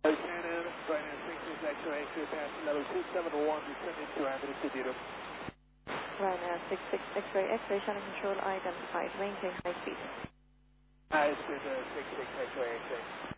Shannon, Ryanair 66 X-ray, X-ray pass level 271, descending to Avenue Studio. Ryanair 66 X-ray, X-ray, Shannon control identified, maintain high speed. High speed 66 X-ray, X-ray.